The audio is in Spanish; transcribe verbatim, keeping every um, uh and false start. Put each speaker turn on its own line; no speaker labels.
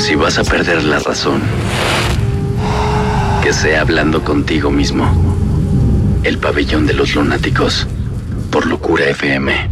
Si vas a perder la razón, que sea hablando contigo mismo. El pabellón de los lunáticos, por Locura F M.